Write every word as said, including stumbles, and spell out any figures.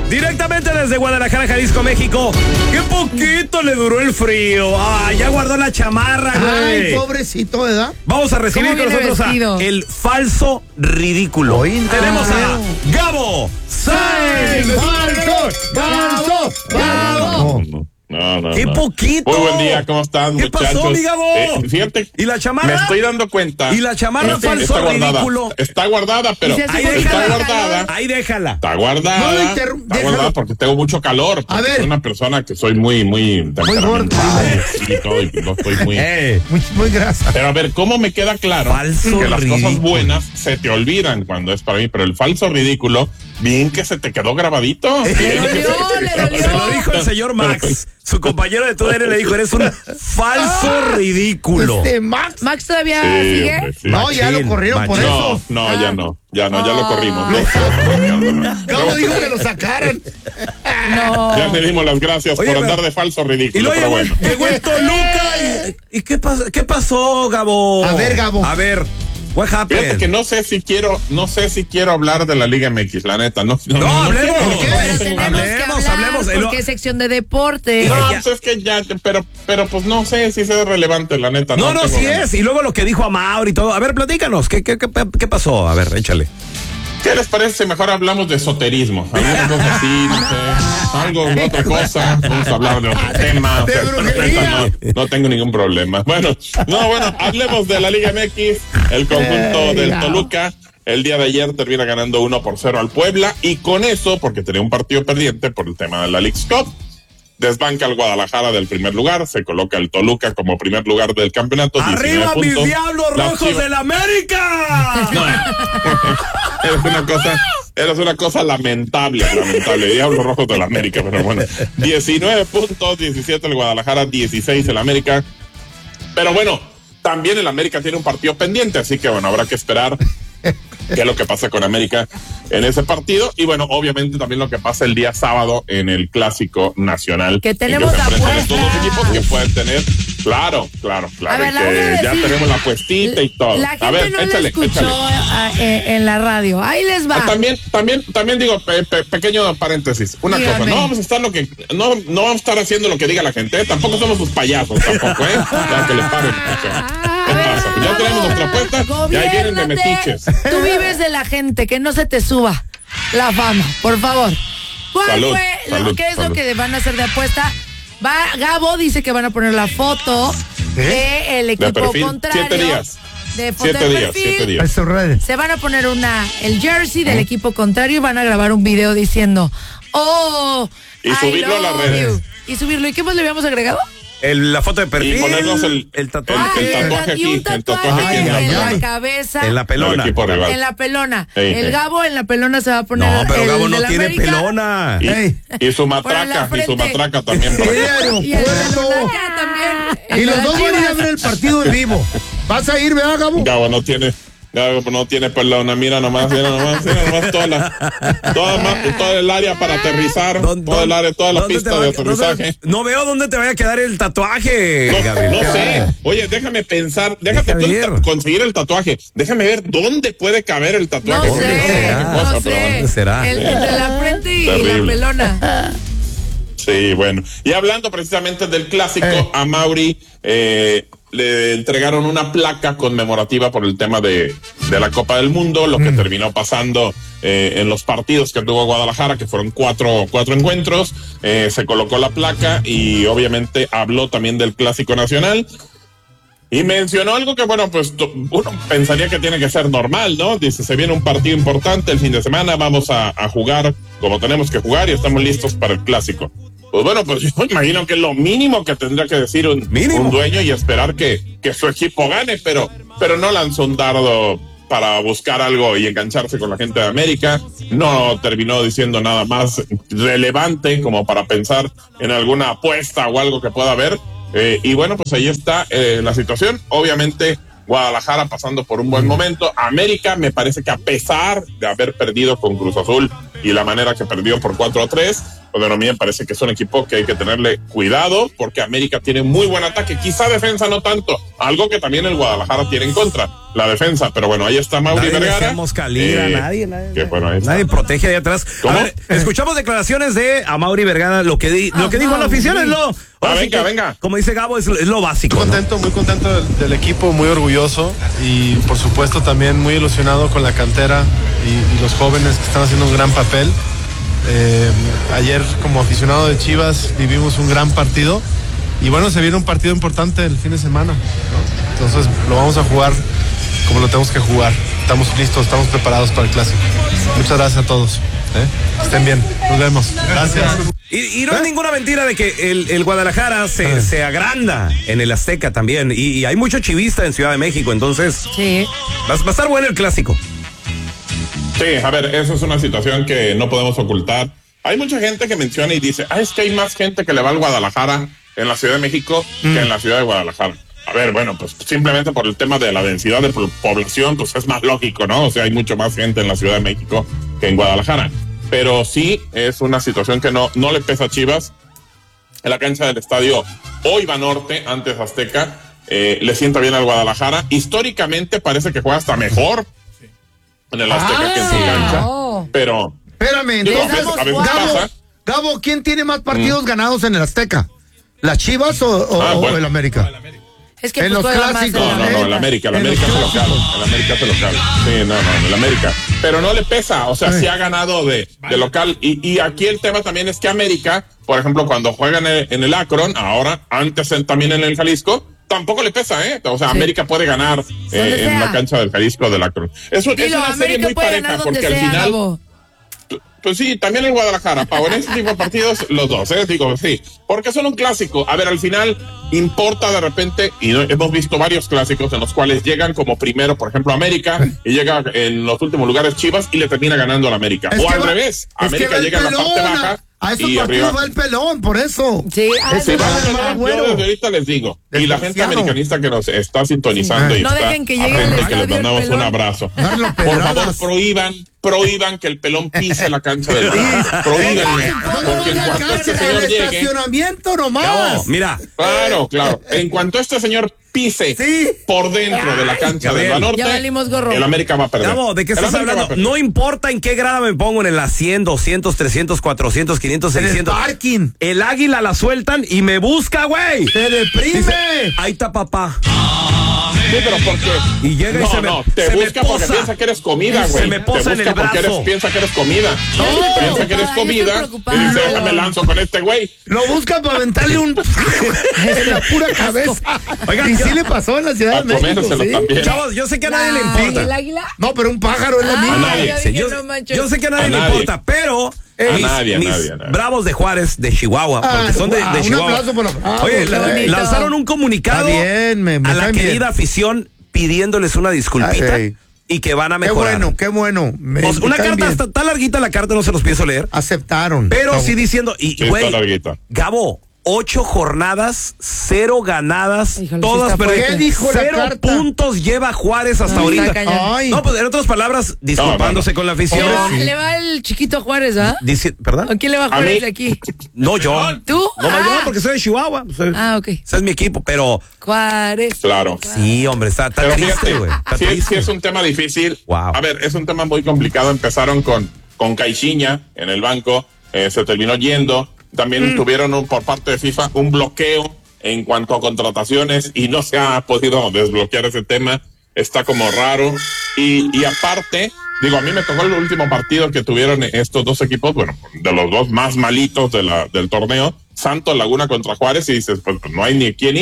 Directamente desde Guadalajara, Jalisco, México. Qué poquito le duró el frío. Ah, ya guardó la chamarra, güey. Ay, pobrecito, ¿verdad? Vamos a recibir con nosotros a el falso ridículo. Oye, Tenemos a Gabo Sáenz. ¡Falso! ¡Falso! ¡Gabo! No, no, ¡Qué no. poquito! Muy buen día, ¿cómo están, ¿Qué muchachos? pasó, mi Gabo? Eh, fíjate. ¿Y la chamarra? Me estoy dando cuenta. ¿Y la chamarra Este, falso está guardada. ridículo? Está guardada, pero Ahí está déjala. guardada. Ahí déjala. Está guardada. No lo está interrum- guardada déjalo. porque tengo mucho calor. A ver. Soy una persona que soy muy, muy temperamental y todo, y no estoy muy. Eh, Muy, muy grasa. Pero a ver, ¿cómo me queda claro Falso que las ridículo. cosas buenas se te olvidan cuando es para mí? Pero el falso ridículo, bien que se te quedó grabadito. Bien Le que dolió, se- le dolió. Se lo dijo el señor Max. Su compañero de T U D N le dijo, eres un falso ridículo. Este Max. Max todavía Sí, sigue. hombre, sí. No, ya lo Machín, corrieron por machín. eso. No, no, ya no, ya no, ya lo corrimos. Gabo dijo que lo sacaran. No. Ya le dimos las gracias Oye, por pero- andar de falso Y ridículo, luego pero llegó, bueno. llegó el Toluca. ¿Y, y qué, pasó, qué pasó, Gabo? A ver, Gabo. A ver, what Fíjate happened? que no sé si quiero, no sé si quiero hablar de la Liga M X, la neta. No, no, No, hablemos. quiero. ¿Por qué? Pero tenemos Hablemos, que hablar hablemos. El- porque es sección de deporte. No, Ya. pues es que ya, pero, pero pues no sé si sea relevante, la neta. No, no, tengo sí ganas. es. Y luego lo que dijo a Mauri y todo. A ver, platícanos. ¿Qué, qué, qué, qué pasó? A ver, échale. ¿Qué les parece si mejor hablamos de esoterismo? Alguna cosa así, no sé, algo, otra cosa. Vamos a hablar de otro tema. De O sea, brujería. no, no tengo ningún problema. Bueno, no, bueno, hablemos de la Liga M X. El conjunto Ey, del no. Toluca el día de ayer termina ganando uno por cero al Puebla y con eso, porque tenía un partido pendiente por el tema de la Leagues Cup, desbanca al Guadalajara del primer lugar, se coloca el Toluca como primer lugar del campeonato. ¡Arriba mis puntos. diablos Las rojos Chivas- del América! Eres una cosa, eres una cosa lamentable, lamentable. Diablos Rojos de la América, pero bueno. diecinueve puntos, diecisiete el Guadalajara, dieciséis el América. Pero bueno, también el América tiene un partido pendiente, así que bueno, habrá que esperar qué es lo que pasa con América en ese partido. Y bueno, obviamente también lo que pasa el día sábado en el Clásico Nacional. Que en tenemos se la enfrentan apuesta. estos dos equipos que pueden tener. Claro, claro, claro. A ver, y la voy a que ya decir. tenemos la apuestita y todo. La gente a ver, no échale, la escuchó échale. a- eh, en la radio. Ahí les va. Ah, También, también, también digo, pe- pe- pequeño paréntesis, una Dígame. cosa, no vamos a estar lo que, no, no vamos a estar haciendo lo que diga la gente, ¿eh? Tampoco somos sus payasos, tampoco, ¿eh? Ya que les paren. o sea, ¿qué A ver, pasa? Pues ya tenemos nuestra apuesta y ahí vienen de gobiérnate. metiches. Tú vives de la gente, que no se te suba la fama, por favor. ¿Cuál Salud, fue? lo- salud, ¿Qué es salud. lo que van a hacer de apuesta? Va, Gabo dice que van a poner la foto del equipo perfil, contrario. siete días. De foto Siete de días, perfil. siete A días. sus redes. Se van a poner una el jersey del equipo contrario y van a grabar un video diciendo, oh, Y I subirlo a las love redes. you. Y subirlo. ¿Y qué más le habíamos agregado? El- la foto de perfil. Y ponernos el, el tatuaje. Ah, el y tatuaje y aquí, un el tatuaje, tatuaje aquí en la en la mano. cabeza. En la Del pelona. equipo rival. En la pelona. Ey, el ey. Gabo en la pelona se va a poner. No, pero el Gabo de no la tiene América. pelona. Y, Ey. y su Por la matraca, y su frente. matraca también. para Sí, que- Y el de la aeropuerto. Blanca también. Y el los de dos las van a ir a Chivas. ver el partido en vivo. ¿Vas a ir, verdad, Gabo? Gabo no tiene, Gabo no tiene pelona, mira nomás, mira nomás, mira nomás toda la, toda, ma- toda el área para aterrizar, ¿Dónde- toda el área, toda la dónde te pista va- de dónde- aterrizaje. No veo dónde te vaya a quedar el tatuaje, No, Gabriel. no sé. Oye, déjame pensar, déjate Deja tú ver. ta- conseguir el tatuaje. Déjame ver dónde puede caber el No tatuaje. ¿Dónde sé, será? no Cosa, pero sé. bueno. ¿Dónde será? El, el de la frente y, y la Terrible. pelona. Sí, bueno. Y hablando precisamente del clásico, Eh. a Mauri eh, le entregaron una placa conmemorativa por el tema de, de la Copa del Mundo, lo que terminó pasando eh, en los partidos que tuvo Guadalajara, que fueron cuatro, cuatro encuentros. Eh, se colocó la placa y obviamente habló también del Clásico Nacional. Y mencionó algo que, bueno, pues to- uno pensaría que tiene que ser normal, ¿no? Dice, se viene un partido importante el fin de semana, vamos a, a jugar como tenemos que jugar y estamos listos para el clásico. Pues bueno, pues yo imagino que es lo mínimo que tendría que decir un, Mínimo. un dueño y esperar que, que su equipo gane, pero, pero no lanzó un dardo para buscar algo y engancharse con la gente de América. No terminó diciendo nada más relevante como para pensar en alguna apuesta o algo que pueda haber. Eh, y bueno, pues ahí está eh, la situación. Obviamente Guadalajara pasando por un buen momento. América me parece que a pesar de haber perdido con Cruz Azul y la manera que perdió por cuatro a tres, pues bueno, a mí me parece que es un equipo que hay que tenerle cuidado porque América tiene muy buen ataque, quizá defensa no tanto, algo que también el Guadalajara tiene en contra, la defensa, pero bueno, ahí está Mauri Nadie Vergara. dejamos calidad, Eh, nadie, nadie, que, bueno, ahí está. nadie protege ahí atrás. A ¿Cómo? ver, escuchamos declaraciones de Amaury Vergara, lo que di, lo que dijo la afición es lo, Ah, ahora sí venga, que, venga. como dice Gabo, es, es lo básico, Muy ¿no? contento, muy contento del, del equipo, muy orgulloso y por supuesto también muy ilusionado con la cantera y, y los jóvenes que están haciendo un gran papel. Eh, ayer como aficionado de Chivas vivimos un gran partido y bueno, se viene un partido importante el fin de semana, ¿no? Entonces lo vamos a jugar como lo tenemos que jugar. Estamos listos, estamos preparados para el clásico. Muchas gracias a todos. ¿eh? Estén bien, nos vemos. Gracias. Y, y no es ninguna mentira de que el, el Guadalajara se, se agranda en el Azteca también. Y, y hay mucho chivista en Ciudad de México, entonces Sí. va, va a estar bueno el clásico. Sí, a ver, eso es una situación que no podemos ocultar. Hay mucha gente que menciona y dice, ah, es que hay más gente que le va al Guadalajara en la Ciudad de México mm. que en la Ciudad de Guadalajara. A ver, bueno, pues simplemente por el tema de la densidad de población, pues es más lógico, ¿no? O sea, hay mucho más gente en la Ciudad de México que en Guadalajara. Pero sí es una situación que no, no le pesa a Chivas. En la cancha del estadio hoy Banorte, antes Azteca, eh, le sienta bien al Guadalajara. Históricamente parece que juega hasta mejor en el Azteca ah, que en su cancha, no. pero... Espérame, entonces, a veces Gabo, pasa. Gabo, ¿quién tiene más partidos mm. ganados en el Azteca? ¿Las Chivas o, o, ah, bueno. o el América? Es que en pues los clásicos. No, no, no, el América, el América es local, el América es local. Sí, no, no, el América. Pero no le pesa, o sea, sí, sí ha ganado de, de local. Y, y aquí el tema también es que América, por ejemplo, cuando juega en el, en el Akron, ahora, antes en, también en el Jalisco, tampoco le pesa, ¿eh? O sea, sí. América puede ganar eh, en la cancha del Jalisco del Akron. Es, es Dilo, una serie muy pareja, porque al sea, final... Gabo. Pues sí, también en Guadalajara, Pau, en ese tipo de partidos, los dos, ¿eh? Digo, sí, porque son un clásico. A ver, al final importa de repente, y hemos visto varios clásicos en los cuales llegan como primero, por ejemplo, América, y llega en los últimos lugares Chivas y le termina ganando a la América. Es o al va, revés, América llega en la parte baja. A esos y partidos arriba. va el pelón, por eso. Sí, ah, sí, va a yo desde ahorita les digo. Y la gente americanista que nos está sintonizando sí. y no está dejen que llegue el que les mandamos un abrazo. Por favor, prohíban, prohíban que el pelón pise la cancha del Guadalajara. Prohíbanme. Porque en cuanto este señor llegue. Estacionamiento nomás. No, mira. Claro, claro. En cuanto este señor pise sí. por dentro de la cancha del Banorte, el América va a perder. Gabo, ¿de qué estás hablando? No importa en qué grada me pongo, en la cien, doscientos, trescientos, cuatrocientos, quinientos, seiscientos. El parking. El águila la sueltan y me busca, güey. Se deprime. Dice, ahí está papá. Sí, pero ¿por qué? Y llega no, y se no, me te se busca me porque posa. piensa que eres comida, güey. Se me posa en el brazo. Porque eres, piensa que eres comida. No, piensa que eres comida. Y dice, déjame lanzo con este güey. Lo busca para aventarle un en la pura cabeza. Oiga, y sí le pasó en la Ciudad de México. Sí. Chavos, yo sé que a nadie le importa. ¿El águila? No, pero un pájaro es lo mismo. A nadie. Sí, yo, yo, no yo sé que a nadie a le nadie. importa, pero A mis, nadie, a mis nadie, a nadie. Bravos de Juárez, de Chihuahua, Ah, porque son de, wow, de un Chihuahua. aplauso por los bravos, Oye, qué la- bonito. lanzaron un comunicado Está bien, me- me a la caen querida bien. afición pidiéndoles una disculpita Ay, ay. y que van a Qué mejorar. bueno, qué bueno. Me, O sea, una me caen carta bien. está tan larguita la carta, no se los pienso leer, Aceptaron. pero Gabo. sí diciendo, y Sí, güey, está larguita. Gabo, ocho jornadas, cero ganadas, Híjole, sí todas está perdidas. fuerte. ¿Qué dijo la Cero carta? puntos lleva Juárez hasta No, ahorita. está cañón. Ay. No, pues en otras palabras, disculpándose No, no, no. con la afición. Le va, le va el chiquito Juárez, ¿ah? Dice, ¿verdad? ¿A quién le va A Juárez mí. de aquí? No, yo. ¿Tú? No, no, yo, Ah. porque soy de Chihuahua. Soy- Ah, ok. Ese es mi equipo, pero Juárez. Claro. sí, hombre, está, está Pero triste, fíjate, güey. Está sí, es- triste. sí es un tema difícil. Wow. A ver, es un tema muy complicado. Empezaron con, con Caixinha en el banco, eh, se terminó yendo. También tuvieron un, por parte de FIFA un bloqueo en cuanto a contrataciones y no se ha podido desbloquear ese tema. Está como raro. Y, y aparte, digo, a mí me tocó el último partido que tuvieron estos dos equipos, bueno, de los dos más malitos de la, del torneo, Santos Laguna contra Juárez, y dices, pues no hay ni quien ir.